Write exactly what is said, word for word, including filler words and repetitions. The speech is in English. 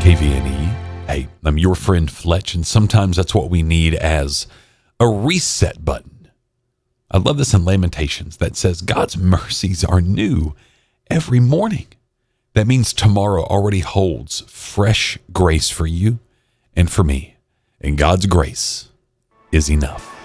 K V N E. Hey, I'm your friend Fletch, and sometimes that's what we need as a reset button. I love this in Lamentations that says God's mercies are new every morning. That means tomorrow already holds fresh grace for you and for me. And God's grace is enough.